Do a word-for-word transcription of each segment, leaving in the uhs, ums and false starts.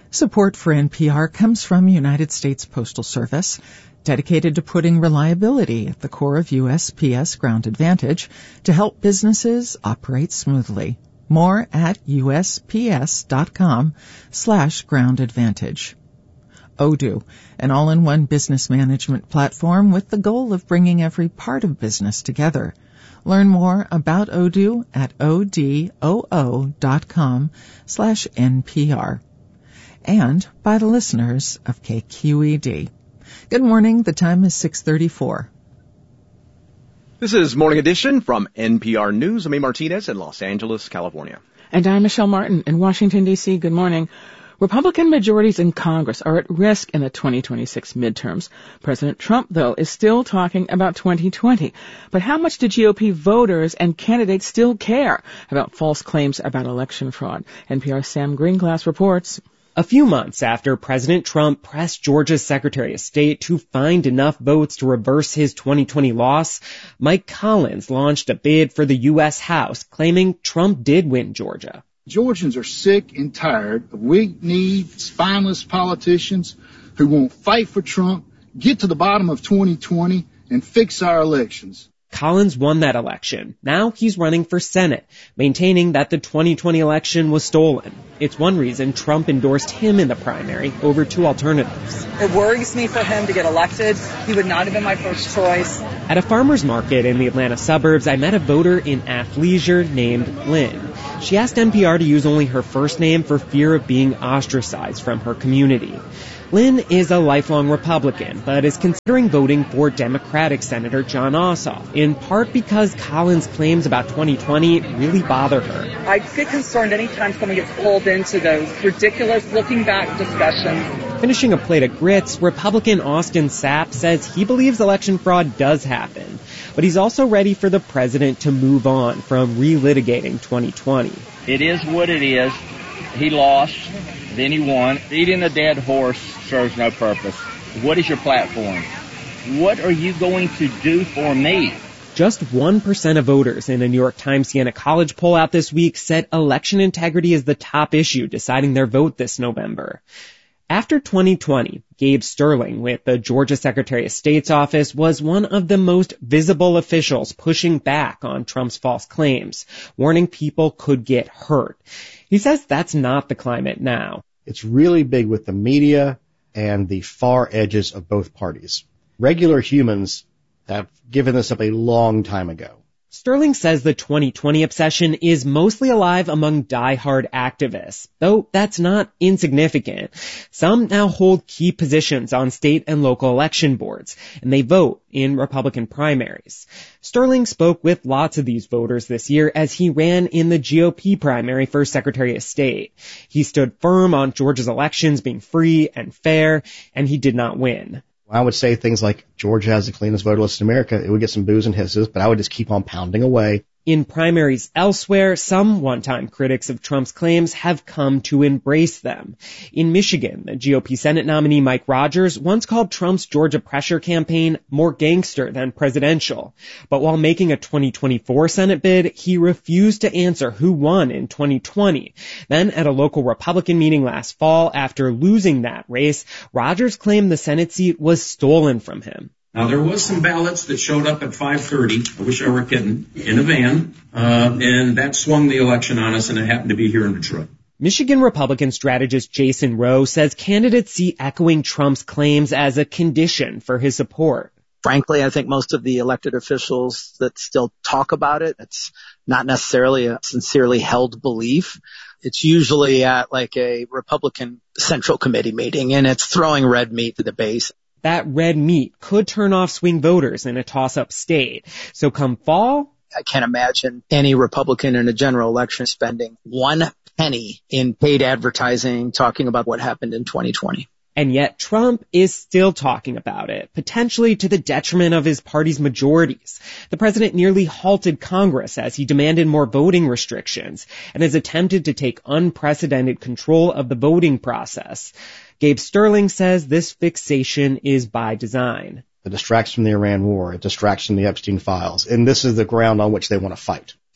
Support for N P R comes from United States Postal Service, dedicated to putting reliability at the core of U S P S Ground Advantage to help businesses operate smoothly. More at usps.com slash ground advantage. Odoo, an all-in-one business management platform with the goal of bringing every part of business together. Learn more about Odoo at odoo.com slash NPR. And by the listeners of K Q E D. Good morning. The time is six thirty-four. This is Morning Edition from N P R News. I'm A. Martinez in Los Angeles, California. And I'm Michelle Martin in Washington, D C. Good morning. Republican majorities in Congress are at risk in the twenty twenty-six midterms. President Trump, though, is still talking about twenty twenty. But how much do G O P voters and candidates still care about false claims about election fraud? N P R's Sam Greenglass reports. A few months after President Trump pressed Georgia's Secretary of State to find enough votes to reverse his twenty twenty loss, Mike Collins launched a bid for the U S House, claiming Trump did win Georgia. Georgians are sick and tired of weak-kneed, spineless politicians who won't fight for Trump, get to the bottom of twenty twenty, and fix our elections. Collins won that election. Now he's running for Senate, maintaining that the twenty twenty election was stolen. It's one reason Trump endorsed him in the primary over two alternatives. It worries me for him to get elected. He would not have been my first choice. At a farmer's market in the Atlanta suburbs, I met a voter in athleisure named Lynn. She asked N P R to use only her first name for fear of being ostracized from her community. Lynn is a lifelong Republican, but is considering voting for Democratic Senator Jon Ossoff, in part because Collins' claims about twenty twenty really bother her. I get concerned anytime someone gets pulled into those ridiculous looking back discussions. Finishing a plate of grits, Republican Austin Sapp says he believes election fraud does happen, but he's also ready for the president to move on from relitigating twenty twenty. It is what it is. He lost, then he won. Beating a dead horse serves no purpose. What is your platform? What are you going to do for me? Just one percent of voters in a New York Times Siena College poll out this week said election integrity is the top issue deciding their vote this November. After twenty twenty, Gabe Sterling with the Georgia Secretary of State's office was one of the most visible officials pushing back on Trump's false claims, warning people could get hurt. He says that's not the climate now. It's really big with the media and the far edges of both parties. Regular humans have given this up a long time ago. Sterling says the twenty twenty obsession is mostly alive among die-hard activists, though that's not insignificant. Some now hold key positions on state and local election boards, and they vote in Republican primaries. Sterling spoke with lots of these voters this year as he ran in the G O P primary for Secretary of State. He stood firm on Georgia's elections being free and fair, and he did not win. I would say things like Georgia has the cleanest voter list in America. It would get some boos and hisses, but I would just keep on pounding away. In primaries elsewhere, some one-time critics of Trump's claims have come to embrace them. In Michigan, the G O P Senate nominee Mike Rogers once called Trump's Georgia pressure campaign more gangster than presidential. But while making a twenty twenty-four Senate bid, he refused to answer who won in twenty twenty. Then at a local Republican meeting last fall, after losing that race, Rogers claimed the Senate seat was stolen from him. Now, there was some ballots that showed up at five thirty, I wish I were kidding, in a van, uh, and that swung the election on us, and it happened to be here in Detroit. Michigan Republican strategist Jason Rowe says candidates see echoing Trump's claims as a condition for his support. Frankly, I think most of the elected officials that still talk about it, it's not necessarily a sincerely held belief. It's usually at like a Republican Central Committee meeting, and it's throwing red meat to the base. That red meat could turn off swing voters in a toss-up state. So come fall, I can't imagine any Republican in a general election spending one penny in paid advertising talking about what happened in twenty twenty. And yet Trump is still talking about it, potentially to the detriment of his party's majorities. The president nearly halted Congress as he demanded more voting restrictions and has attempted to take unprecedented control of the voting process. Gabe Sterling says this fixation is by design. It distracts from the Iran war. It distracts from the Epstein files. And this is the ground on which they want to fight.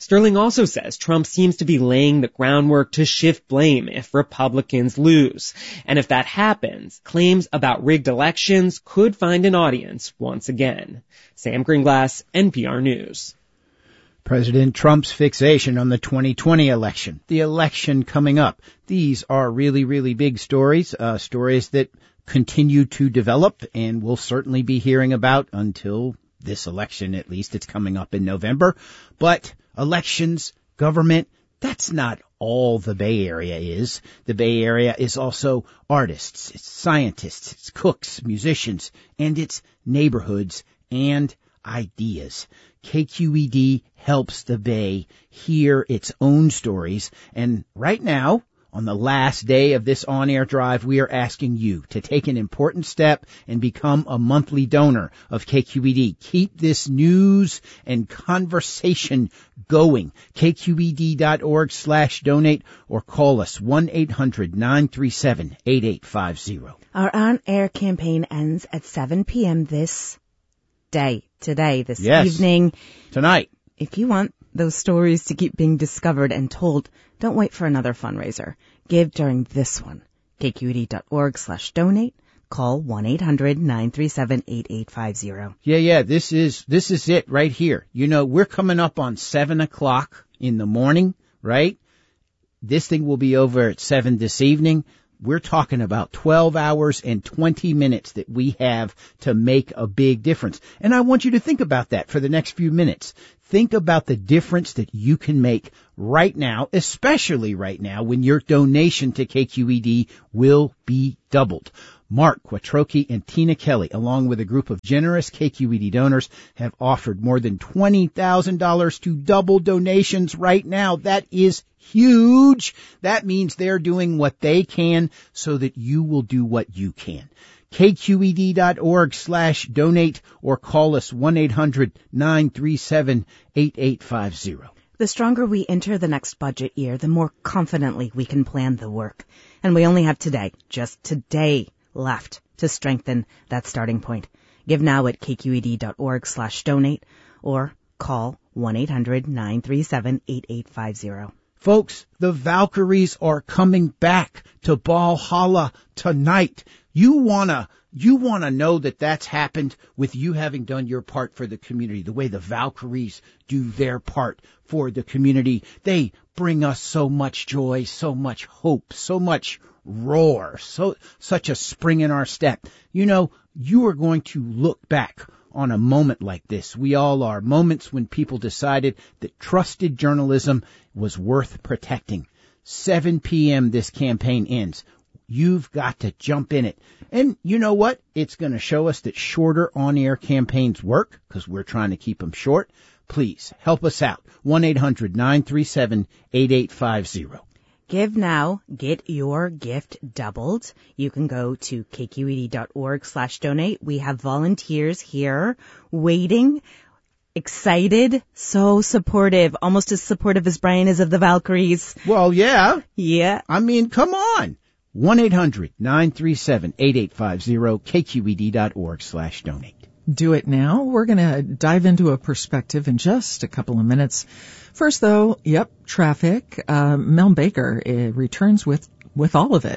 Sterling also says Trump seems to be laying the groundwork to shift blame if Republicans lose. And if that happens, claims about rigged elections could find an audience once again. Sam Greenglass, N P R News. President Trump's fixation on the twenty twenty election, the election coming up. These are really, really big stories, uh, stories that continue to develop and we'll certainly be hearing about until this election, at least. It's coming up in November. But elections, government, that's not all the Bay Area is. The Bay Area is also artists, it's scientists, it's cooks, musicians, and it's neighborhoods and ideas. K Q E D helps the Bay hear its own stories. And right now, on the last day of this on-air drive, we are asking you to take an important step and become a monthly donor of K Q E D. Keep this news and conversation going. K Q E D dot org slash donate or call us one eight hundred nine three seven eight eight five zero. Our on-air campaign ends at seven p.m. this day, today, this yes, evening. Tonight. If you want those stories to keep being discovered and told, don't wait for another fundraiser. Give during this one. K Q E D dot org slash donate. Call one eight hundred nine three seven eight eight five zero. Yeah, yeah, this is, this is it right here. You know, we're coming up on seven o'clock in the morning, right? This thing will be over at seven this evening. We're talking about twelve hours and twenty minutes that we have to make a big difference. And I want you to think about that for the next few minutes. Think about the difference that you can make right now, especially right now when your donation to K Q E D will be doubled. Mark Quattrochi and Tina Kelly, along with a group of generous K Q E D donors, have offered more than twenty thousand dollars to double donations right now. That is huge. That means they're doing what they can so that you will do what you can. K Q E D dot org slash donate or call us one eight hundred nine three seven eight eight five zero. The stronger we enter the next budget year, the more confidently we can plan the work. And we only have today, just today, left to strengthen that starting point. Give now at K Q E D dot org slash donate or call one eight hundred nine three seven eight eight five zero. Folks, the Valkyries are coming back to Valhalla tonight. You wanna, you wanna know that that's happened with you having done your part for the community, the way the Valkyries do their part for the community. They bring us so much joy, so much hope, so much roar, so, such a spring in our step. You know, you are going to look back on a moment like this. We all are. Moments when people decided that trusted journalism was worth protecting. seven p.m. this campaign ends. You've got to jump in it. And you know what? It's going to show us that shorter on-air campaigns work because we're trying to keep them short. Please help us out. one eight hundred nine three seven eight eight five zero. Give now, get your gift doubled. You can go to K Q E D dot org slash donate. We have volunteers here waiting, excited, so supportive, almost as supportive as Brian is of the Valkyries. Well, yeah. Yeah. I mean, come on. one eight hundred nine three seven eight eight five zero, K Q E D dot org slash donate. Do it now. We're going to dive into a perspective in just a couple of minutes. First, though, yep, traffic. Uh, Mel Baker uh, returns with, with all of it.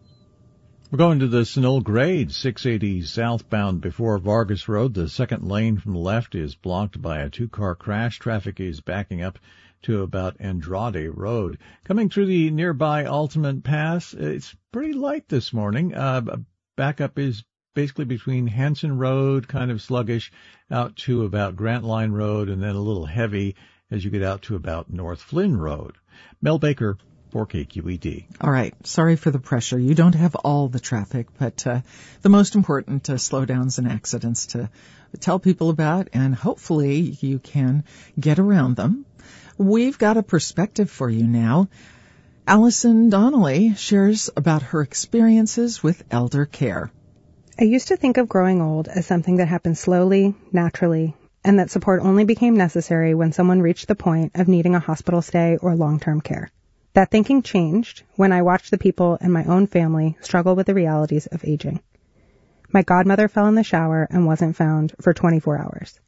We're going to the Sunol grade, six eighty southbound before Vargas Road. The second lane from the left is blocked by a two-car crash. Traffic is backing up to about Andrade Road. Coming through the nearby Ultimate Pass, it's pretty light this morning. Uh, backup is basically between Hanson Road, kind of sluggish, out to about Grant Line Road, and then a little heavy as you get out to about North Flynn Road. Mel Baker for K Q E D. All right. Sorry for the pressure. You don't have all the traffic, but uh, the most important uh, slowdowns and accidents to tell people about, and hopefully you can get around them. We've got a perspective for you now. Allison Donnelly shares about her experiences with elder care. I used to think of growing old as something that happened slowly, naturally, and that support only became necessary when someone reached the point of needing a hospital stay or long-term care. That thinking changed when I watched the people in my own family struggle with the realities of aging. My godmother fell in the shower and wasn't found for twenty-four hours.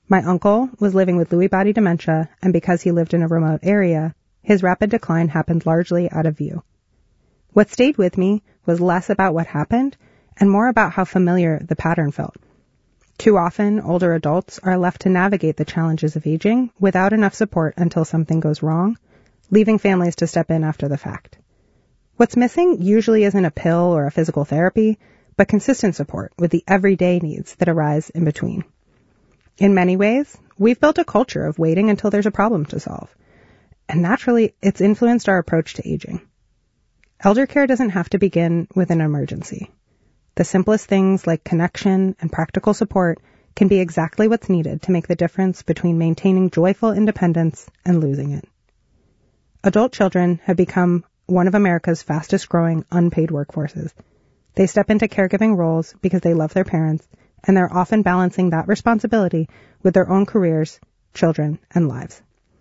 My uncle was living with Lewy body dementia, and because he lived in a remote area, his rapid decline happened largely out of view. What stayed with me was less about what happened and more about how familiar the pattern felt. Too often, older adults are left to navigate the challenges of aging without enough support until something goes wrong, leaving families to step in after the fact. What's missing usually isn't a pill or a physical therapy, but consistent support with the everyday needs that arise in between. In many ways, we've built a culture of waiting until there's a problem to solve. And naturally, it's influenced our approach to aging. Elder care doesn't have to begin with an emergency. The simplest things like connection and practical support can be exactly what's needed to make the difference between maintaining joyful independence and losing it. Adult children have become one of America's fastest growing unpaid workforces. They step into caregiving roles because they love their parents, and they're often balancing that responsibility with their own careers, children, and lives.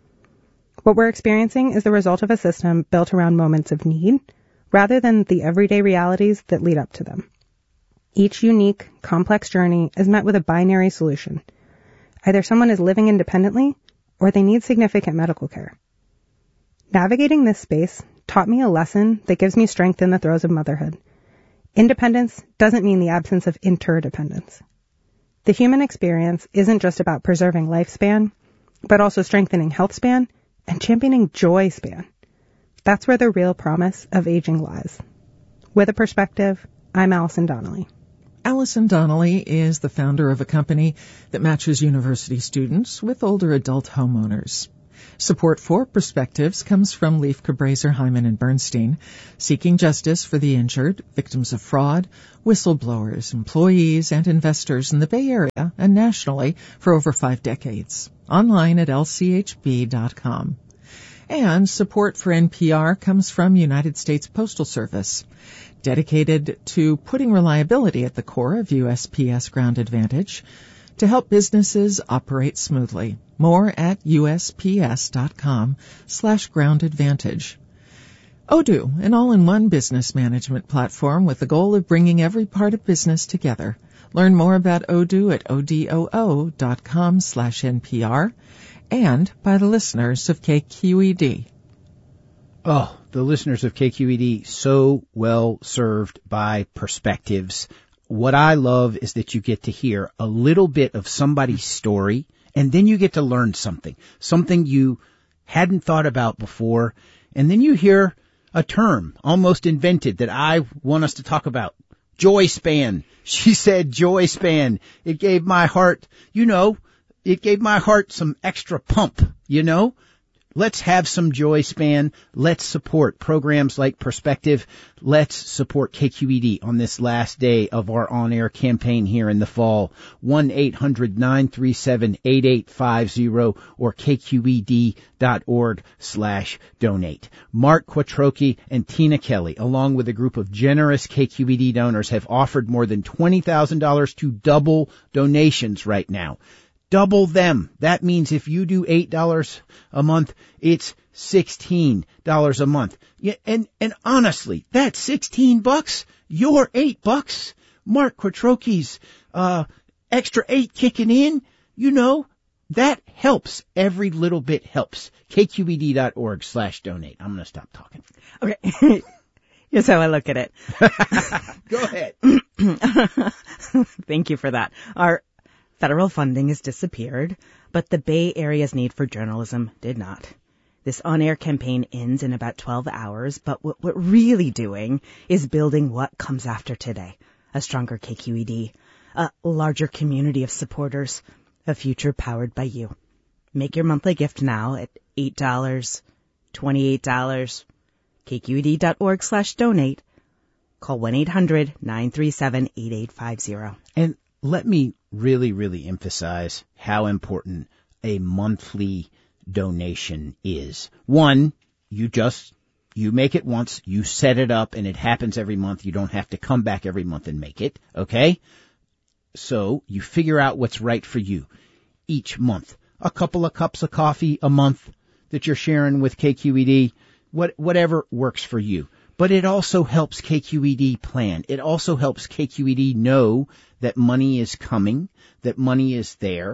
What we're experiencing is the result of a system built around moments of need, rather than the everyday realities that lead up to them. Each unique, complex journey is met with a binary solution. Either someone is living independently, or they need significant medical care. Navigating this space taught me a lesson that gives me strength in the throes of motherhood. Independence doesn't mean the absence of interdependence. The human experience isn't just about preserving lifespan, but also strengthening health span and championing joy span. That's where the real promise of aging lies. With a perspective, I'm Allison Donnelly. Allison Donnelly is the founder of a company that matches university students with older adult homeowners. Support for Perspectives comes from Leif Cabraser, Hyman and Bernstein, seeking justice for the injured, victims of fraud, whistleblowers, employees, and investors in the Bay Area and nationally for over five decades. Online at L C H B dot com. And support for N P R comes from United States Postal Service, dedicated to putting reliability at the core of U S P S Ground Advantage to help businesses operate smoothly. More at U S P S dot com slash ground advantage. Odoo, an all-in-one business management platform with the goal of bringing every part of business together. Learn more about Odoo at odoo dot com slash N P R and by the listeners of K Q E D. Oh, the listeners of K Q E D, so well served by Perspectives. What I love is that you get to hear a little bit of somebody's story, and then you get to learn something, something you hadn't thought about before, and then you hear a term almost invented that I want us to talk about. Joy span. She said joy span. It gave my heart, you know, it gave my heart some extra pump, you know. Let's have some joy span. Let's support programs like Perspective. Let's support K Q E D on this last day of our on-air campaign here in the fall. one eight hundred nine three seven eight eight five zero or K Q E D dot org slash donate. Mark Quattrocchi and Tina Kelly, along with a group of generous K Q E D donors, have offered more than twenty thousand dollars to double donations right now. Double them. That means if you do eight dollars a month, it's sixteen dollars a month. Yeah, and, and honestly, that's sixteen bucks. Your eight bucks. Mark Quattrocchi's, uh, extra eight kicking in. You know, that helps. Every little bit helps. K Q E D dot org slash donate. I'm going to stop talking. Okay. Here's how I look at it. Go ahead. Thank you for that. Our federal funding has disappeared, but the Bay Area's need for journalism did not. This on-air campaign ends in about twelve hours, but what we're really doing is building what comes after today. A stronger K Q E D, a larger community of supporters, a future powered by you. Make your monthly gift now at eight dollars, twenty-eight dollars, K Q E D dot org slash donate. Call one eight hundred nine three seven eight eight five zero. And let me really, really emphasize how important a monthly donation is. One, you just, you make it once, you set it up, and it happens every month. You don't have to come back every month and make it, okay? So you figure out what's right for you each month. A couple of cups of coffee a month that you're sharing with K Q E D, what, whatever works for you. But it also helps K Q E D plan. It also helps K Q E D know that money is coming, that money is there,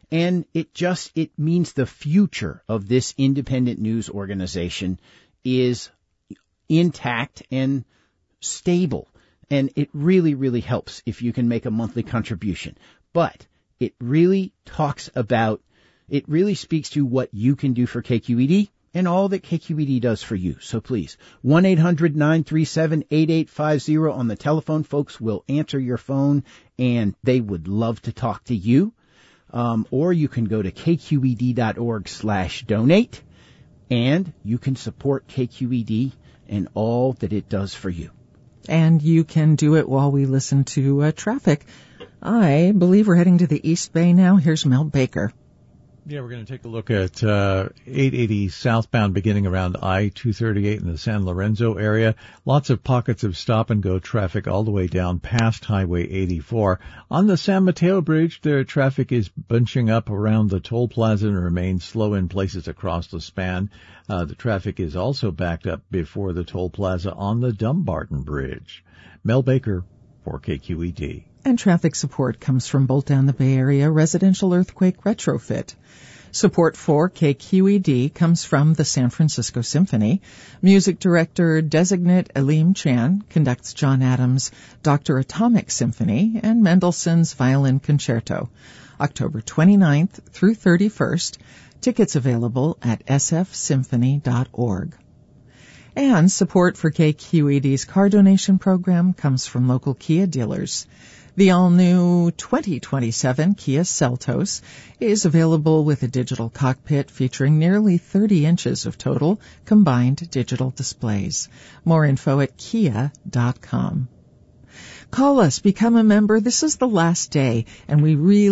And it just, it means the future of this independent news organization is intact and stable. And it really, really helps if you can make a monthly contribution. But it really talks about, it really speaks to what you can do for K Q E D and all that K Q E D does for you. So please, one eight hundred nine three seven eight eight five zero on the telephone. Folks will answer your phone, and they would love to talk to you. Um, or you can go to kqed.org slash donate, and you can support K Q E D and all that it does for you. And you can do it while we listen to uh, traffic. I believe we're heading to the East Bay now. Here's Mel Baker. Yeah, we're going to take a look at uh, eight eighty southbound beginning around I two thirty-eight in the San Lorenzo area. Lots of pockets of stop-and-go traffic all the way down past Highway eighty-four. On the San Mateo Bridge, the traffic is bunching up around the toll plaza and remains slow in places across the span. Uh, the traffic is also backed up before the toll plaza on the Dumbarton Bridge. Mel Baker for K Q E D. And traffic support comes from Bolt Down the Bay Area Residential Earthquake Retrofit. Support for K Q E D comes from the San Francisco Symphony. Music director designate Aleem Chan conducts John Adams' Doctor Atomic Symphony and Mendelssohn's Violin Concerto. October twenty-ninth through thirty-first. Tickets available at s f symphony dot org. And support for K Q E D's car donation program comes from local Kia dealers. The all-new twenty twenty-seven Kia Seltos is available with a digital cockpit featuring nearly thirty inches of total combined digital displays. More info at kia dot com. Call us, become a member. This is the last day, and we really